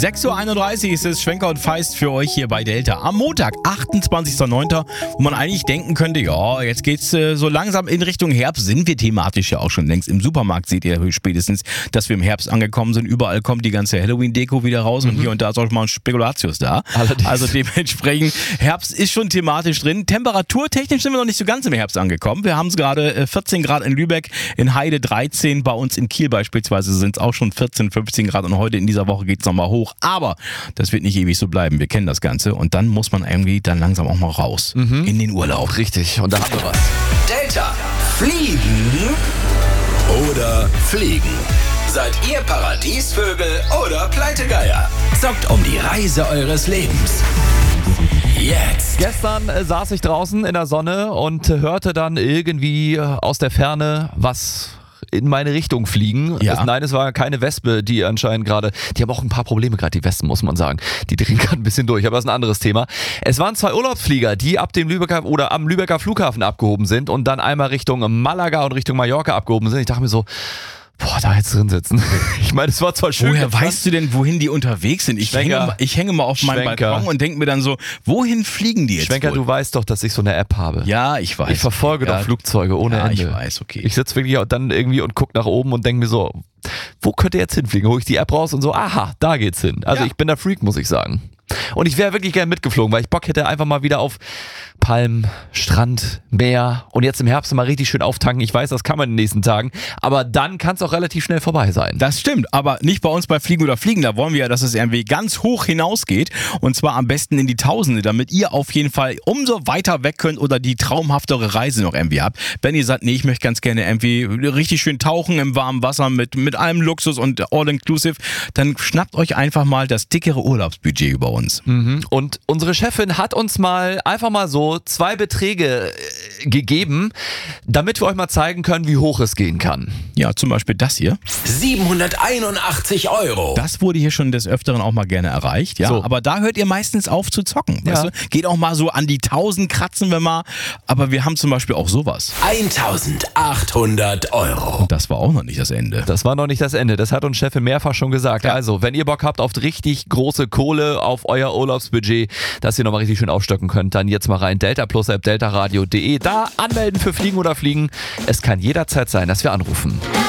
6.31 Uhr ist es, Schwenker und Feist für euch hier bei Delta. Am Montag, 28.09., wo man eigentlich denken könnte, ja, jetzt geht's so langsam in Richtung Herbst, sind wir thematisch ja auch schon längst. Im Supermarkt seht ihr spätestens, dass wir im Herbst angekommen sind. Überall kommt die ganze Halloween-Deko wieder raus und hier und da ist auch mal ein Spekulatius da. Allerdings. Also dementsprechend, Herbst ist schon thematisch drin. Temperaturtechnisch sind wir noch nicht so ganz im Herbst angekommen. Wir haben es gerade 14 Grad in Lübeck, in Heide 13, bei uns in Kiel beispielsweise sind es auch schon 14, 15 Grad und heute in dieser Woche geht es nochmal hoch. Aber das wird nicht ewig so bleiben, wir kennen das Ganze und dann muss man irgendwie dann langsam auch mal raus in den Urlaub. Richtig, und da haben wir was. Delta. Fliegen oder fliegen? Seid ihr Paradiesvögel oder Pleitegeier? Zockt um die Reise eures Lebens. Jetzt. Gestern saß ich draußen in der Sonne und hörte dann irgendwie aus der Ferne was in meine Richtung fliegen. Ja. Nein, es war keine Wespe, die anscheinend gerade, die haben auch ein paar Probleme gerade, die Wespen, muss man sagen. Die drehen gerade ein bisschen durch, aber das ist ein anderes Thema. Es waren 2 Urlaubsflieger, die ab dem Lübecker oder am Lübecker Flughafen abgehoben sind und dann einmal Richtung Malaga und Richtung Mallorca abgehoben sind. Ich dachte mir so, boah, da jetzt drin sitzen. Ich meine, es war zwar schön. Woher weißt du denn, wohin die unterwegs sind? Ich hänge mal auf meinem Balkon und denke mir dann so, wohin fliegen die jetzt Schwenker, wohl? du weißt doch, dass ich so eine App habe. Ja, ich weiß. Ich verfolge doch Flugzeuge ohne Ende. Ich weiß, okay. Ich sitze wirklich dann irgendwie und gucke nach oben und denke mir so, wo könnte er jetzt hinfliegen? Hole ich die App raus und so, aha, da geht's hin. Also ich bin der Freak, muss ich sagen. Und ich wäre wirklich gerne mitgeflogen, weil ich Bock hätte einfach mal wieder auf Palmen, Strand, Meer und jetzt im Herbst mal richtig schön auftanken. Ich weiß, das kann man in den nächsten Tagen, aber dann kann es auch relativ schnell vorbei sein. Das stimmt, aber nicht bei uns bei Fliegen oder Fliegen. Da wollen wir ja, dass es irgendwie ganz hoch hinausgeht und zwar am besten in die Tausende, damit ihr auf jeden Fall umso weiter weg könnt oder die traumhaftere Reise noch irgendwie habt. Wenn ihr sagt, nee, ich möchte ganz gerne irgendwie richtig schön tauchen im warmen Wasser mit allem Luxus und all-inclusive, dann schnappt euch einfach mal das dickere Urlaubsbudget über uns. Und unsere Chefin hat uns mal einfach mal so 2 Beträge gegeben, damit wir euch mal zeigen können, wie hoch es gehen kann. Ja, zum Beispiel das hier. 781 Euro. Das wurde hier schon des Öfteren auch mal gerne erreicht, ja. So. Aber da hört ihr meistens auf zu zocken. Ja. Weißt du? Geht auch mal so an die 1000 kratzen wir mal. Aber wir haben zum Beispiel auch sowas. 1800 Euro. Und das war auch noch nicht das Ende. Das war noch nicht das Ende, das hat uns Chefin mehrfach schon gesagt. Ja. Also, wenn ihr Bock habt auf richtig große Kohle, auf euer Urlaubsbudget, dass ihr nochmal richtig schön aufstocken könnt, dann jetzt mal rein, Delta Plus App, deltaradio.de, da anmelden für Fliegen oder Fliegen. Es kann jederzeit sein, dass wir anrufen.